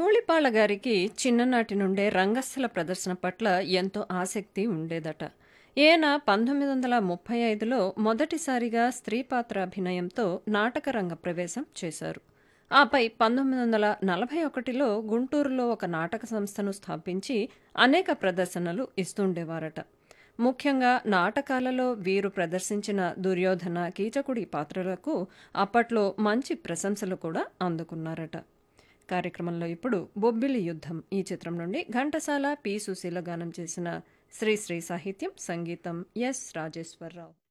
కావుళిపాళ గారికి చిన్ననాటి నుండే రంగస్థల ప్రదర్శన పట్ల ఎంతో ఆసక్తి ఉండేదట. ఈయన 1935లో మొదటిసారిగా స్త్రీ పాత్ర అభినయంతో నాటకరంగ ప్రవేశం చేశారు. ఆపై 1941లో గుంటూరులో ఒక నాటక సంస్థను స్థాపించి అనేక ప్రదర్శనలు ఇస్తుండేవారట. ముఖ్యంగా నాటకాలలో వీరు ప్రదర్శించిన దుర్యోధన, కీచకుడి పాత్రలకు అప్పట్లో మంచి ప్రశంసలు కూడా అందుకున్నారట. కార్యక్రమంలో ఇప్పుడు బొబ్బిలి యుద్ధం ఈ చిత్రం నుండి ఘంటసాల, పి. సుశీల గానం చేసిన శ్రీశ్రీ సాహిత్యం, సంగీతం ఎస్. రాజేశ్వరరావు.